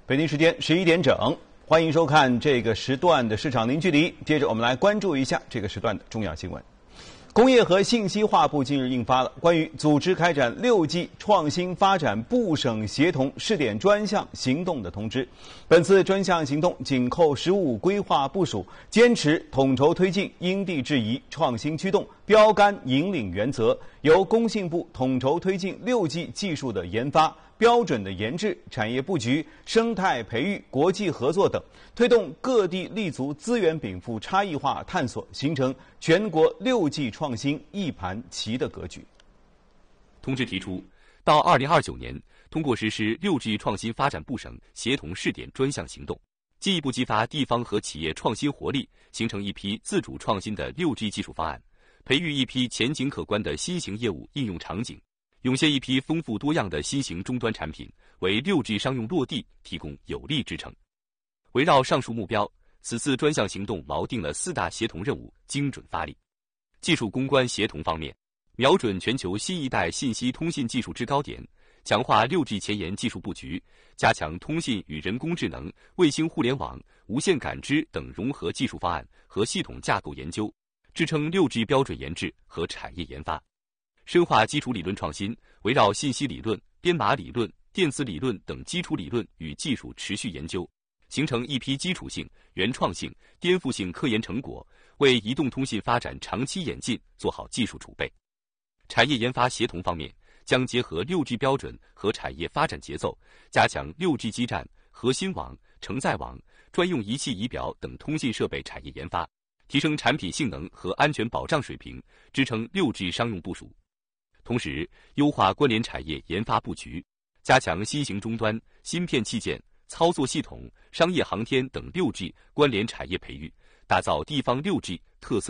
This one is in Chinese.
北京时间11点整，欢迎收看这个时段的市场零距离。接着我们来关注一下这个时段的重要新闻。工业和信息化部近日印发了关于组织开展6G 创新发展部省协同试点专项行动的通知。本次专项行动紧扣“十五”规划部署，坚持统筹推进、因地制宜、创新驱动、标杆引领原则，由工信部统筹推进6G 技术的研发、标准的研制、产业布局、生态培育、国际合作等，推动各地立足资源禀赋差异化探索，形成全国6G 创新一盘棋的格局。 通知提出，到2029年，通过实施6G 创新发展部省协同试点专项行动，进一步激发地方和企业创新活力，形成一批自主创新的6G 技术方案，培育一批前景可观的新型业务应用场景，涌现一批丰富多样的新型终端产品，为6G 商用落地提供有力支撑。围绕上述目标，此次专项行动锚定了4大协同任务，精准发力。技术攻关协同方面，瞄准全球新一代信息通信技术制高点，强化6G 前沿技术布局，加强通信与人工智能、卫星互联网、无线感知等融合技术方案和系统架构研究，支撑6G 标准研制和产业研发。深化基础理论创新，围绕信息理论、编码理论、电磁理论等基础理论与技术持续研究，形成一批基础性、原创性、颠覆性科研成果，为移动通信发展长期演进做好技术储备。产业研发协同方面，将结合6G 标准和产业发展节奏，加强6G 基站、核心网、承载网、专用仪器仪表等通信设备产业研发，提升产品性能和安全保障水平，支撑6G 商用部署。同时，优化关联产业研发布局，加强新型终端、芯片器件、操作系统、商业航天等6G 关联产业培育，打造地方6G特色